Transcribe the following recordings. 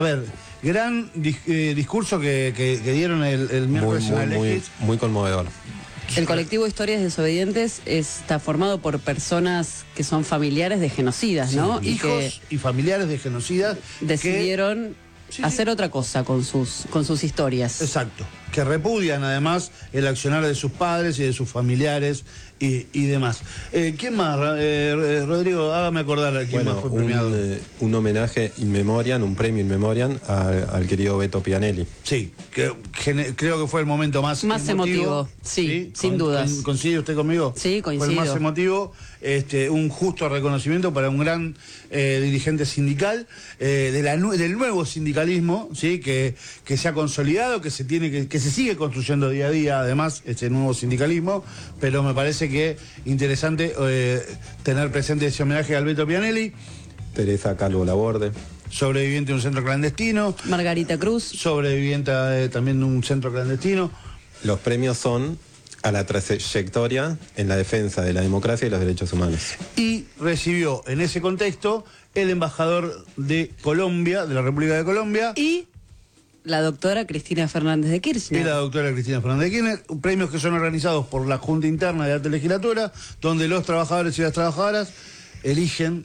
A ver, gran discurso que dieron el miércoles en la muy conmovedor. El colectivo Historias Desobedientes está formado por personas que son familiares de genocidas, ¿no? Sí, hijos y familiares de genocidas decidieron hacer otra cosa con sus historias. Exacto, que repudian además el accionar de sus padres y de sus familiares y demás. ¿Quién más? Rodrigo, hágame acordar a quién más fue premiado. Un homenaje in memoriam, un premio in memoriam al querido Beto Pianelli. Sí, creo que fue el momento más emotivo. Sí, sin dudas. ¿Coincide usted conmigo? Sí, coincido. Fue el más emotivo, un justo reconocimiento para un gran dirigente sindical, del nuevo sindicalismo, ¿sí? que se ha consolidado, que se sigue construyendo día a día, además, este nuevo sindicalismo, pero me parece que interesante tener presente ese homenaje a Alberto Pianelli. Teresa Calvo Laborde, sobreviviente de un centro clandestino. Margarita Cruz, sobreviviente también de un centro clandestino. Los premios son a la trayectoria en la defensa de la democracia y los derechos humanos. Y recibió en ese contexto el embajador de Colombia, de la República de Colombia. Y la doctora Cristina Fernández de Kirchner. Y la doctora Cristina Fernández de Kirchner, premios que son organizados por la Junta Interna de Alta Legislatura, donde los trabajadores y las trabajadoras eligen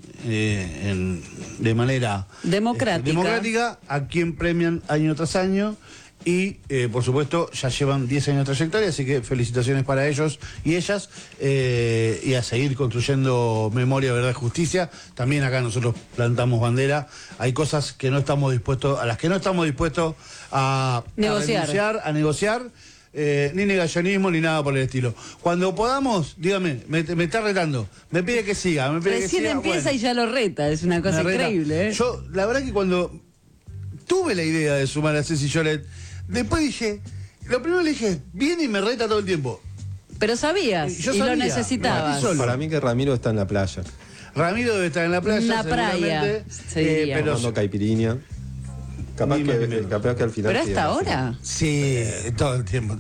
de manera democrática a quien premian año tras año. Y, por supuesto, ya llevan 10 años de trayectoria, así que felicitaciones para ellos y ellas, y a seguir construyendo memoria, verdad y justicia. También acá nosotros plantamos bandera. Hay cosas que no estamos dispuestos, a las que no estamos dispuestos a negociar, ni negacionismo ni nada por el estilo. Cuando podamos, dígame, me está retando, me pide que siga. Recién empieza y ya lo reta, es una cosa increíble. Yo, la verdad que cuando tuve la idea de sumar a Ceci Lloret, después dije, lo primero le dije, viene y me reta todo el tiempo. Pero sabías, yo y sabía, lo necesitabas. Para mí que Ramiro está en la playa. Ramiro debe estar en la playa, la playa, pero tomando caipirinha. Capaz que al final... ¿Pero hasta ahora? Sí, todo el tiempo.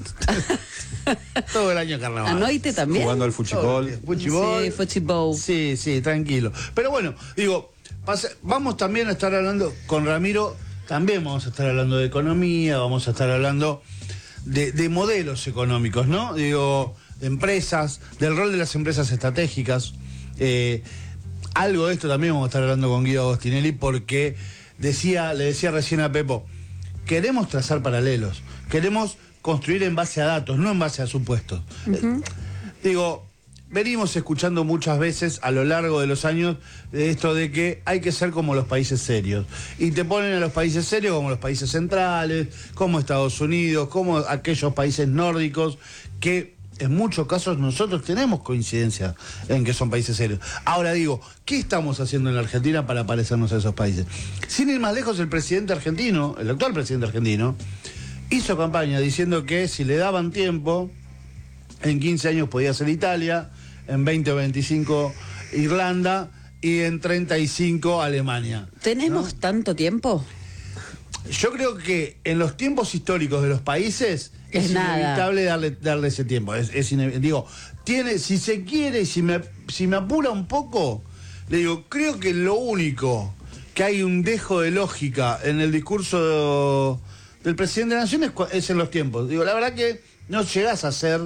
Todo el año carnaval. ¿Anoite también? Jugando al fuchibol. Sí, fuchibol. Sí, tranquilo. Pero bueno, digo, vamos también a estar hablando con Ramiro, también vamos a estar hablando de economía, vamos a estar hablando de modelos económicos, ¿no? Digo, de empresas, del rol de las empresas estratégicas. Algo de esto también vamos a estar hablando con Guido Agostinelli, porque le decía recién a Pepo, queremos trazar paralelos, queremos construir en base a datos, no en base a supuestos. Digo, venimos escuchando muchas veces a lo largo de los años de esto de que hay que ser como los países serios. Y te ponen a los países serios como los países centrales, como Estados Unidos, como aquellos países nórdicos que en muchos casos nosotros tenemos coincidencia en que son países serios. Ahora digo, ¿qué estamos haciendo en la Argentina para parecernos a esos países? Sin ir más lejos, el presidente argentino, el actual presidente argentino, hizo campaña diciendo que si le daban tiempo, en 15 años podía ser Italia, en 20 o 25 Irlanda y en 35 Alemania. ¿Tenemos tanto tiempo? Yo creo que en los tiempos históricos de los países es inevitable darle ese tiempo. Digo, si se quiere y si me apura un poco, le digo, creo que lo único que hay un dejo de lógica en el discurso del presidente de la Nación es en los tiempos. Digo, la verdad que no llegás a ser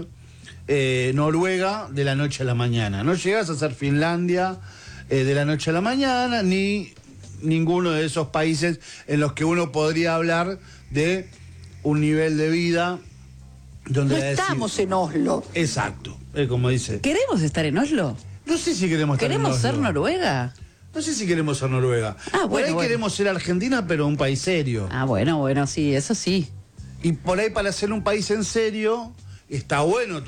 Noruega de la noche a la mañana, no llegás a ser Finlandia de la noche a la mañana, ni ninguno de esos países en los que uno podría hablar de un nivel de vida donde no estamos en Oslo. Exacto, como dice. ¿Queremos estar en Oslo? No sé si queremos estar en Oslo. ¿Queremos ser Noruega? No sé si queremos ser Noruega. Por ahí queremos ser Argentina, pero un país serio. Bueno, sí, eso sí. Y por ahí para ser un país en serio, está bueno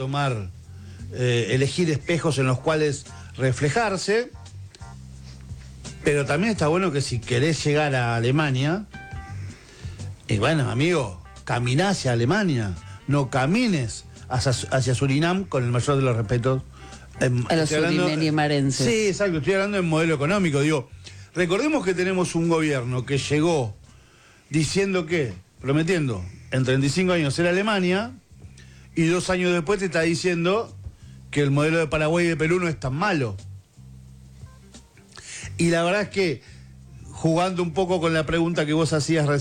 elegir espejos en los cuales reflejarse. Pero también está bueno que si querés llegar a Alemania, y bueno, amigo, caminá hacia Alemania, no camines hacia Surinam, con el mayor de los respetos. A los surinamienses. Sí, exacto, estoy hablando en modelo económico. Digo, recordemos que tenemos un gobierno que llegó diciendo prometiendo en 35 años ser Alemania, y 2 años después te está diciendo que el modelo de Paraguay y de Perú no es tan malo. Y la verdad es que jugando un poco con la pregunta que vos hacías